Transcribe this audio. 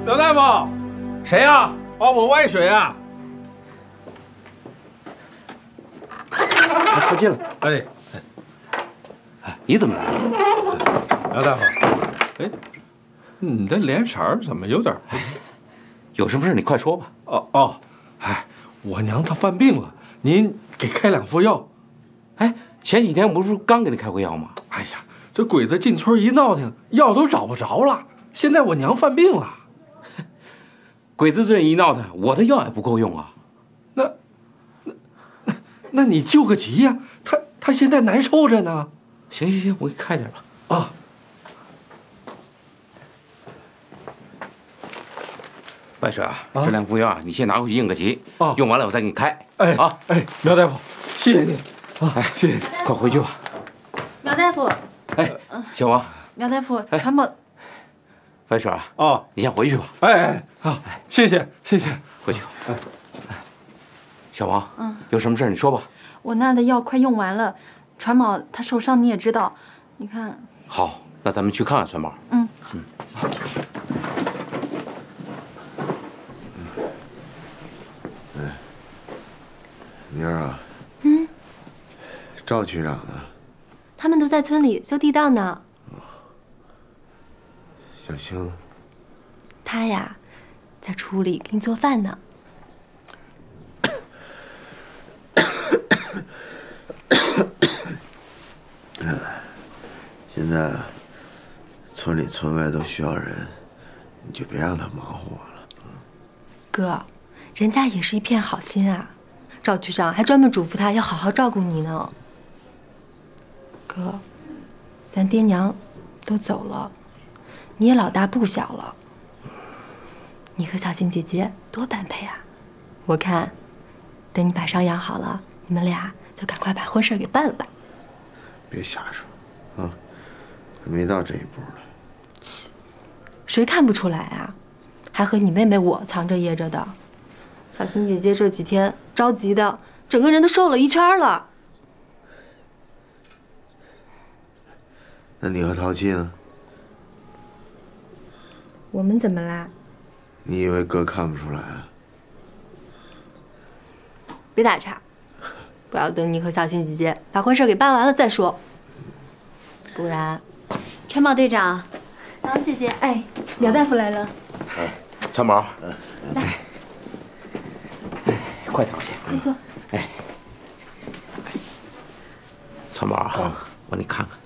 苗大夫， 谁呀？ 帮我外水啊！ 快进来。 哎， 你怎么来了？ 苗大夫，哎，你这脸色儿怎么有点…… 有什么事你快说吧。 哦，哎，我娘她犯病了，您给开2副药。 哎，前几天我不是刚给你开过药吗？ 哎呀，这鬼子进村一闹腾，药都找不着了。现在我娘犯病了， 鬼子这一闹腾，我的药也不够用啊。 那你救个急呀！她现在难受着呢。 行，我给你开点吧。 啊。 白水啊，这2副药你先拿回去应个急。 啊， 用完了我再给你开。 哎啊， 哎，苗大夫，谢谢你。啊，谢谢你， 快回去吧。 苗大夫。 哎，小王。 苗大夫，传宝。 白水啊。 哦， 你先回去吧。 哎，好，谢谢。 回去吧。小王，有什么事你说吧。 我那儿的药快用完了，传宝他受伤你也知道，你看。 好，那咱们去看看传宝。 妮儿啊。赵区长呢？ 他们都在村里修地道呢。 小青呢？ 他呀，在厨里给你做饭呢。 现在村里村外都需要人，你就别让他忙活我了。 哥，人家也是一片好心啊，赵局长还专门嘱咐他要好好照顾你呢。哥，咱爹娘都走了，你也老大不小了，你和小欣姐姐多般配啊！我看，等你把伤养好了，你们俩就赶快把婚事给办了吧。 别瞎说，啊，还没到这一步呢。 切，谁看不出来啊？还和你妹妹我藏着掖着的。小欣姐姐这几天着急的，整个人都瘦了一圈了。 那你和淘气呢？ 我们怎么啦？ 你以为哥看不出来啊？ 别打岔，不要等你和小欣姐姐把婚事给办完了再说，不然。 传宝队长， 小欣姐姐，哎，苗大夫来了。 传宝，来，快躺下。 请坐。 哎，传宝啊，我给你看看。